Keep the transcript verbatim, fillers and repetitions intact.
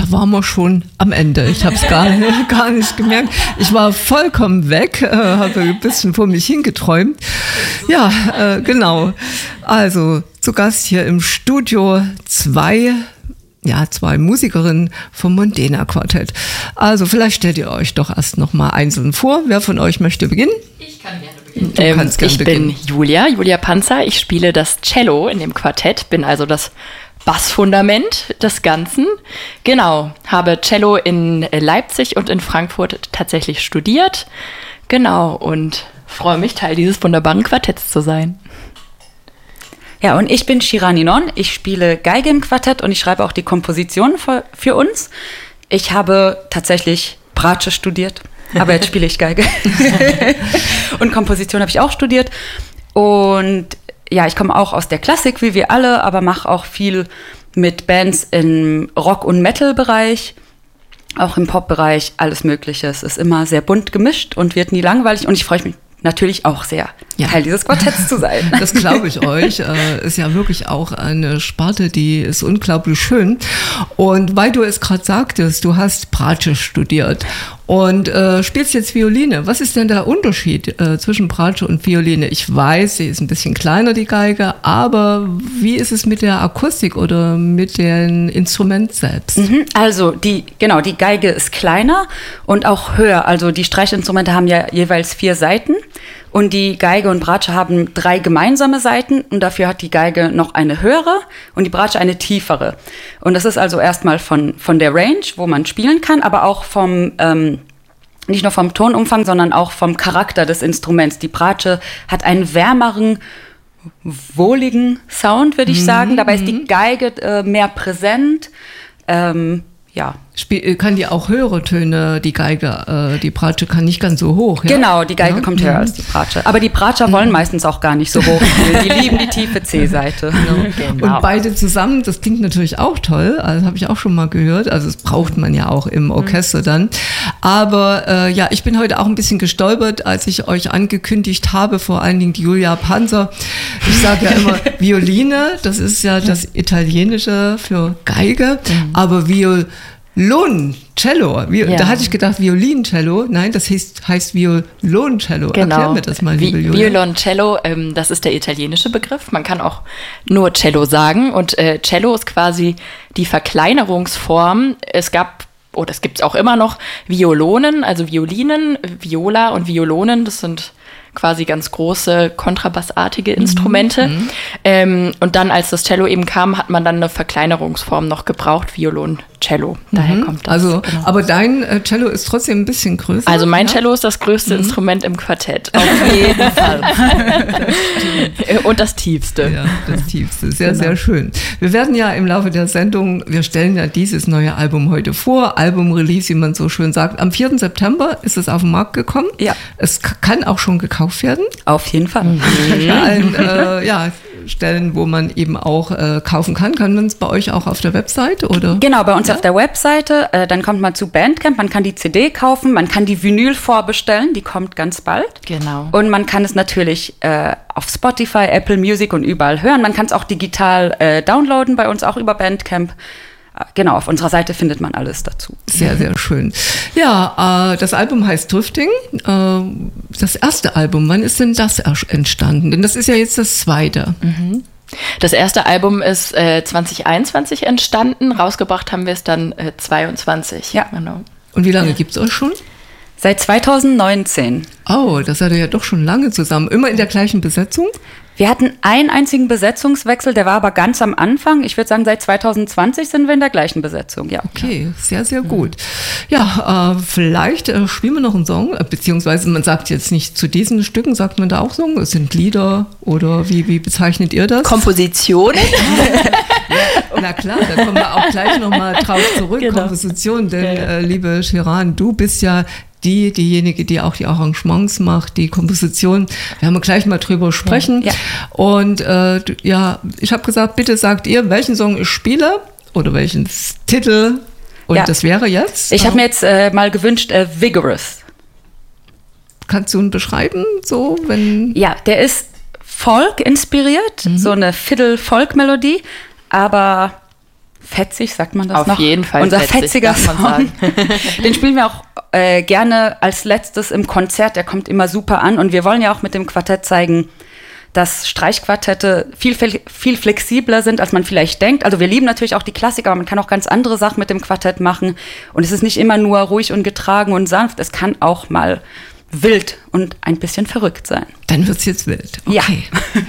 da waren wir schon am Ende. Ich habe es gar, gar nicht gemerkt. Ich war vollkommen weg, äh, habe ein bisschen vor mich hingeträumt. Ja, äh, genau. Also zu Gast hier im Studio zwei, ja, zwei Musikerinnen vom Mondena Quartett. Also vielleicht stellt ihr euch doch erst noch mal einzeln vor. Wer von euch möchte beginnen? Ich kann gerne beginnen. Du ähm, kannst gerne ich beginnen. bin Julia, Julia Panzer. Ich spiele das Cello in dem Quartett, bin also das Bassfundament des Ganzen. Genau, habe Cello in Leipzig und in Frankfurt tatsächlich studiert. Genau, und freue mich, Teil dieses wunderbaren Quartetts zu sein. Ja, und ich bin Shirani Non. Ich spiele Geige im Quartett und ich schreibe auch die Komposition für, für uns. Ich habe tatsächlich Bratsche studiert, aber jetzt spiele ich Geige. Und Komposition habe ich auch studiert. Und ja, ich komme auch aus der Klassik, wie wir alle, aber mache auch viel mit Bands im Rock- und Metal-Bereich, auch im Pop-Bereich, alles Mögliche. Es ist immer sehr bunt gemischt und wird nie langweilig. Und ich freue mich natürlich auch sehr, ja, Teil dieses Quartetts zu sein. Das glaube ich euch. Äh, ist ja wirklich auch eine Sparte, die ist unglaublich schön. Und weil du es gerade sagtest, du hast Bratsche studiert und äh, spielst jetzt Violine. Was ist denn der Unterschied äh, zwischen Bratsche und Violine? Ich weiß, sie ist ein bisschen kleiner, die Geige, aber wie ist es mit der Akustik oder mit dem Instrument selbst? Mhm, also die, genau, die Geige ist kleiner und auch höher. Also die Streichinstrumente haben ja jeweils vier Saiten. Und die Geige und Bratsche haben drei gemeinsame Saiten und dafür hat die Geige noch eine höhere und die Bratsche eine tiefere. Und das ist also erstmal von, von der Range, wo man spielen kann, aber auch vom, ähm, nicht nur vom Tonumfang, sondern auch vom Charakter des Instruments. Die Bratsche hat einen wärmeren, wohligen Sound, würde ich sagen. Mhm. Dabei ist die Geige äh, mehr präsent. Ähm, ja. Spiel, kann die auch höhere Töne, die Geige, äh, die Bratsche kann nicht ganz so hoch. Ja? Genau, die Geige ja? kommt höher mhm. als die Bratsche. Aber die Bratscher wollen mhm. meistens auch gar nicht so hoch spielen. Die lieben die tiefe C-Seite. Genau. Genau. Und beide zusammen, das klingt natürlich auch toll, also habe ich auch schon mal gehört, also das braucht man ja auch im Orchester mhm. dann. Aber äh, ja, ich bin heute auch ein bisschen gestolpert, als ich euch angekündigt habe, vor allen Dingen die Julia Panzer. Ich sage ja immer Violine, das ist ja das Italienische für Geige, mhm. aber Viol Violoncello. Vi- ja. Da hatte ich gedacht Violincello. Nein, das heißt, heißt Violoncello. Genau. Erklär mir das mal, liebe Julia. Violoncello, ähm, das ist der italienische Begriff. Man kann auch nur Cello sagen. Und äh, Cello ist quasi die Verkleinerungsform. Es gab, oder es gibt es auch immer noch, Violonen, also Violinen, Viola und Violonen. Das sind quasi ganz große, kontrabassartige Instrumente. Mhm. Ähm, und dann, als das Cello eben kam, hat man dann eine Verkleinerungsform noch gebraucht, Violoncello. Daher mhm. kommt das. Also, genau. Aber dein äh, Cello ist trotzdem ein bisschen größer? Also mein ja? Cello ist das größte mhm. Instrument im Quartett. Auf jeden Fall. Und das tiefste. Ja, das tiefste. Sehr, genau. sehr schön. Wir werden ja im Laufe der Sendung, wir stellen ja dieses neue Album heute vor, Album-Release, wie man so schön sagt. Am vierten September ist es auf den Markt gekommen. Ja. Es kann auch schon gekauft werden. Auf jeden Fall. Mhm. An allen äh, ja, Stellen, wo man eben auch äh, kaufen kann. Kann man es bei euch auch auf der Webseite? Oder? Genau, bei uns ja? auf der Webseite. Äh, dann kommt man zu Bandcamp, man kann die C D kaufen, man kann die Vinyl vorbestellen, die kommt ganz bald. Genau. Und man kann es natürlich äh, auf Spotify, Apple Music und überall hören. Man kann es auch digital äh, downloaden, bei uns auch über Bandcamp. Genau, auf unserer Seite findet man alles dazu. Sehr, sehr schön. Ja, äh, das Album heißt Drifting. Äh, das erste Album, wann ist denn das entstanden? Denn das ist ja jetzt das zweite. Mhm. Das erste Album ist äh, zwanzig einundzwanzig entstanden. Rausgebracht haben wir es dann äh, zweiundzwanzig. Ja, genau. Und wie lange ja. gibt es euch schon? Seit zweitausendneunzehn. Oh, das seid ihr ja doch schon lange zusammen. Immer in der gleichen Besetzung? Wir hatten einen einzigen Besetzungswechsel, der war aber ganz am Anfang. Ich würde sagen, seit zweitausendzwanzig sind wir in der gleichen Besetzung, ja. Okay, sehr, sehr gut. Ja, äh, vielleicht äh, spielen wir noch einen Song, äh, beziehungsweise man sagt jetzt nicht zu diesen Stücken, sagt man da auch Song? Es sind Lieder oder wie, wie bezeichnet ihr das? Kompositionen. Na klar, da kommen wir auch gleich nochmal drauf zurück, genau. Komposition, denn äh, liebe Shiran, du bist ja die, diejenige, die auch die Arrangements macht, die Komposition. Wir haben gleich mal drüber sprechen. Ja. Und äh, ja, ich habe gesagt, bitte sagt ihr, welchen Song ich spiele oder welchen Titel. Und ja. das wäre jetzt? Ich habe mir jetzt äh, mal gewünscht, äh, Vigorous. Kannst du ihn beschreiben? So, wenn ja, der ist Folk inspiriert, mhm. so eine Fiddle-Folk-Melodie, aber fetzig, sagt man das Auf noch? Auf jeden Fall Unser fetzig, fetziger kann man Song. sagen. Den spielen wir auch äh, gerne als letztes im Konzert. Der kommt immer super an. Und wir wollen ja auch mit dem Quartett zeigen, dass Streichquartette viel, viel flexibler sind, als man vielleicht denkt. Also wir lieben natürlich auch die Klassik, aber man kann auch ganz andere Sachen mit dem Quartett machen. Und es ist nicht immer nur ruhig und getragen und sanft. Es kann auch mal wild und ein bisschen verrückt sein. Dann wird's jetzt wild. Okay. Ja.